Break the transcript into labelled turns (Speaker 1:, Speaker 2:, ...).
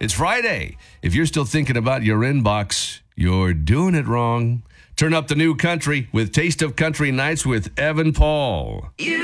Speaker 1: It's Friday. If you're still thinking about your inbox, you're doing it wrong. Turn up the new country with Taste of Country Nights with Evan Paul.